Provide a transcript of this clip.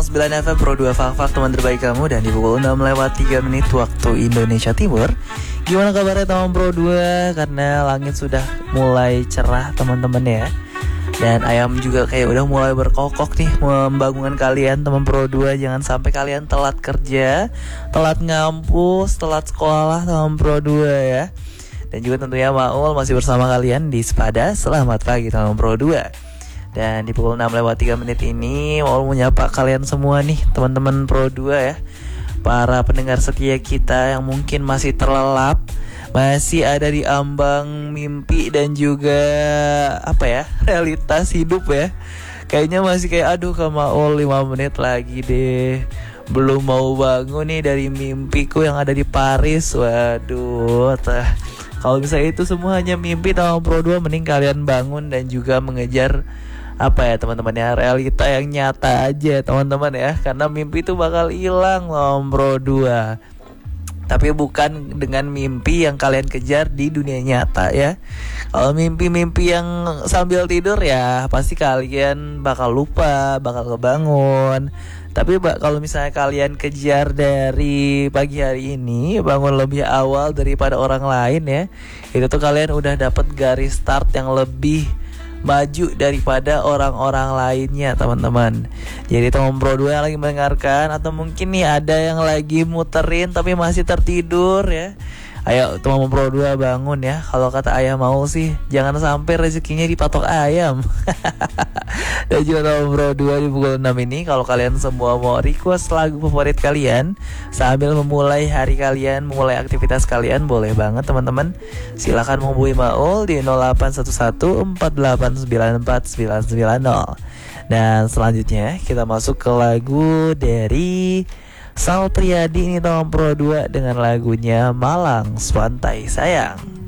9 FM Pro 2 Fak teman terbaik kamu. Dan di pukul 6 lewat 3 menit waktu Indonesia Timur. Gimana kabarnya teman Pro 2? Karena langit sudah mulai cerah teman-teman ya. Dan ayam juga kayak udah mulai berkokok nih membangunkan kalian teman Pro 2. Jangan sampai kalian telat kerja, telat ngampus, telat sekolah teman Pro 2 ya. Dan juga tentunya Maul masih bersama kalian di Sepada. Selamat pagi teman Pro 2. Dan di pukul 6 lewat 3 menit ini mau menyapa kalian semua nih teman-teman Pro 2 ya. Para pendengar setia kita yang mungkin masih terlelap, masih ada di ambang mimpi dan juga realitas hidup ya. Kayaknya masih kayak aduh Maul 5 menit lagi deh, belum mau bangun nih dari mimpiku yang ada di Paris. Waduh, kalau misalnya itu semua hanya mimpi teman Pro 2, mending kalian bangun dan juga mengejar teman-teman ya, realita yang nyata aja teman-teman ya. Karena mimpi itu bakal hilang Bro 2. Tapi bukan dengan mimpi yang kalian kejar di dunia nyata ya. Kalau mimpi-mimpi yang sambil tidur ya pasti kalian bakal lupa, bakal kebangun. Tapi kalau misalnya kalian kejar dari pagi hari ini, bangun lebih awal daripada orang lain ya, itu tuh kalian udah dapet garis start yang lebih maju daripada orang-orang lainnya teman-teman. Jadi teman Pro 2 yang lagi mendengarkan, atau mungkin nih ada yang lagi muterin tapi masih tertidur ya, ayo teman Pro 2 bangun ya. Kalau kata ayah mau sih jangan sampai rezekinya dipatok ayam. Dan juga teman Pro 2 di pukul 6 ini, kalau kalian semua mau request lagu favorit kalian sambil memulai hari kalian, memulai aktivitas kalian, boleh banget teman-teman. Silakan menghubungi Maul di 081148949990. Dan selanjutnya kita masuk ke lagu dari Sal Priadi ini teman Pro 2 dengan lagunya Malang Pantai Sayang.